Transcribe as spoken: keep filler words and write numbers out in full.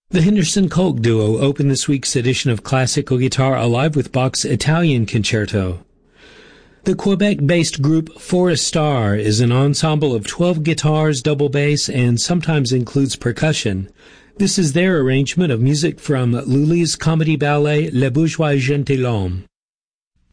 The Henderson Koch Duo opened this week's edition of Classical Guitar Alive with Bach's Italian Concerto. The Quebec-based group Forestar is an ensemble of twelve guitars, double bass, and sometimes includes percussion. This is their arrangement of music from Lully's comedy ballet Le Bourgeois Gentilhomme.